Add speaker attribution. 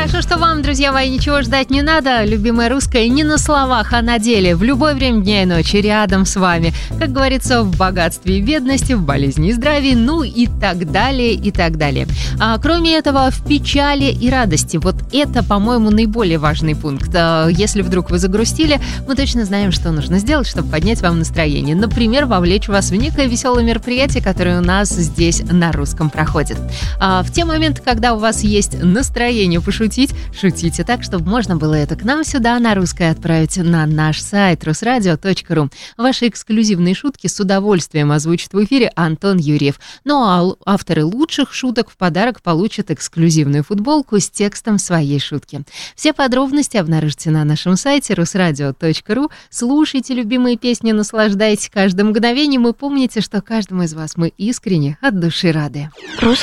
Speaker 1: Хорошо, что вам, друзья мои, ничего ждать не надо. Любимая русская не на словах, а на деле. В любое время дня и ночи рядом с вами. Как говорится, в богатстве и бедности, в болезни и здравии, ну и так далее, и так далее. А кроме этого, в печали и радости. Вот это, по-моему, наиболее важный пункт. Если вдруг вы загрустили, мы точно знаем, что нужно сделать, чтобы поднять вам настроение. Например, вовлечь вас в некое веселое мероприятие, которое у нас здесь на русском проходит. В те моменты, когда у вас есть настроение пошутить, шутите так, чтобы можно было это к нам сюда на русское отправить на наш сайт rusradio.ru. Ваши эксклюзивные шутки с удовольствием озвучит в эфире Антон Юрьев. Ну а авторы лучших шуток в подарок получат эксклюзивную футболку с текстом своей шутки. Все подробности обнаружите на нашем сайте rusradio.ru. Слушайте любимые песни, наслаждайтесь каждым мгновением и помните, что каждому из вас мы искренне от души рады.
Speaker 2: Русское